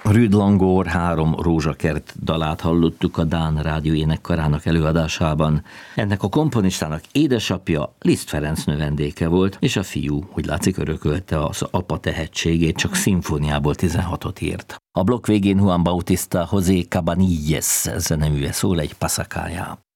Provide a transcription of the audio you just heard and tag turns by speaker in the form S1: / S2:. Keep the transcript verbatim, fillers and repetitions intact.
S1: Rüd Langór három rózsakert dalát hallottuk a Dán Rádió énekkarának előadásában. Ennek a komponistának édesapja Liszt Ferenc növendéke volt, és a fiú, úgy látszik, örökölte az apa tehetségét, csak szimfóniából tizenhatot írt. A blokk végén Juan Bautista José Cabanilles zeneműve szól egy passakájá.